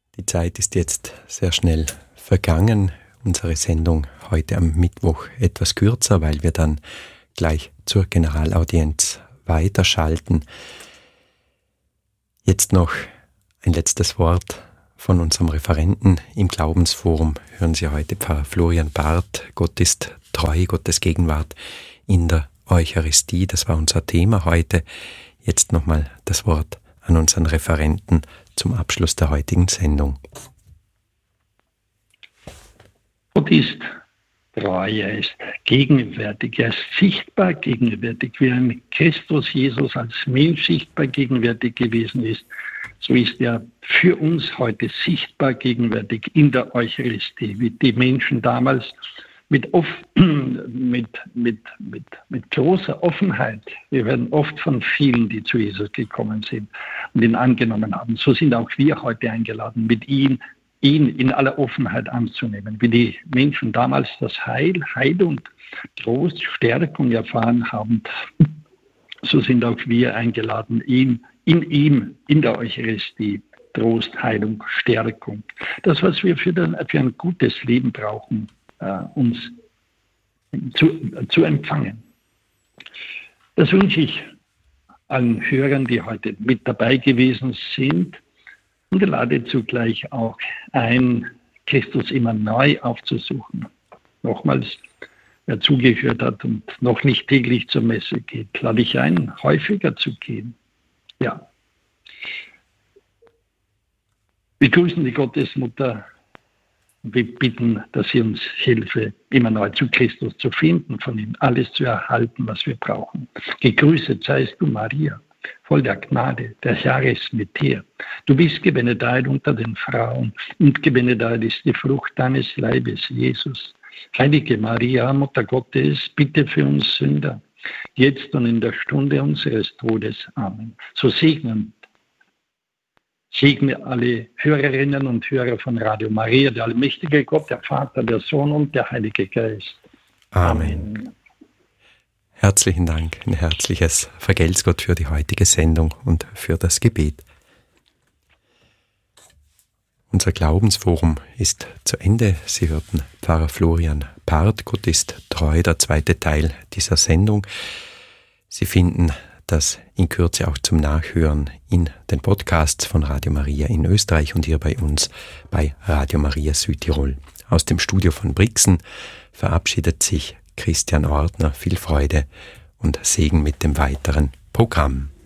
Die Zeit ist jetzt sehr schnell vergangen. Unsere Sendung heute am Mittwoch etwas kürzer, weil wir dann gleich zur Generalaudienz weiterschalten. Jetzt noch ein letztes Wort von unserem Referenten im Glaubensforum. Hören Sie heute Pfarrer Florian Barth. Gott ist treu, Gottes Gegenwart in der Eucharistie. Das war unser Thema heute. Jetzt nochmal das Wort an unseren Referenten zum Abschluss der heutigen Sendung. Gott ist treu, er ist gegenwärtig, er ist sichtbar gegenwärtig. Wie ein Christus Jesus als Mensch sichtbar gegenwärtig gewesen ist, so ist er für uns heute sichtbar gegenwärtig in der Eucharistie, wie die Menschen damals mit großer Offenheit. Wir werden oft von vielen, die zu Jesus gekommen sind und ihn angenommen haben. So sind auch wir heute eingeladen, mit ihn in aller Offenheit anzunehmen. Wie die Menschen damals das Heil und Trost, Stärkung erfahren haben, so sind auch wir eingeladen, in ihm, in der Eucharistie, Trost, Heilung, Stärkung. Das, was wir für ein gutes Leben brauchen, uns zu empfangen. Das wünsche ich allen Hörern, die heute mit dabei gewesen sind, und lade zugleich auch ein, Christus immer neu aufzusuchen. Nochmals, wer zugehört hat und noch nicht täglich zur Messe geht, lade ich ein, häufiger zu gehen. Ja. Wir grüßen die Gottesmutter. Wir bitten, dass sie uns hilfe, immer neu zu Christus zu finden, von ihm alles zu erhalten, was wir brauchen. Gegrüßet seist du, Maria, voll der Gnade, der Herr ist mit dir. Du bist gebenedeit unter den Frauen und gebenedeit ist die Frucht deines Leibes, Jesus. Heilige Maria, Mutter Gottes, bitte für uns Sünder, jetzt und in der Stunde unseres Todes. Amen. So segne alle Hörerinnen und Hörer von Radio Maria, der allmächtige Gott, der Vater, der Sohn und der Heilige Geist. Amen. Herzlichen Dank, ein herzliches Vergelt's Gott für die heutige Sendung und für das Gebet. Unser Glaubensforum ist zu Ende. Sie hörten Pfarrer Florian Barth. Gott ist treu, der zweite Teil dieser Sendung. Sie finden das in Kürze auch zum Nachhören in den Podcasts von Radio Maria in Österreich und hier bei uns bei Radio Maria Südtirol. Aus dem Studio von Brixen verabschiedet sich Christian Ortner. Viel Freude und Segen mit dem weiteren Programm.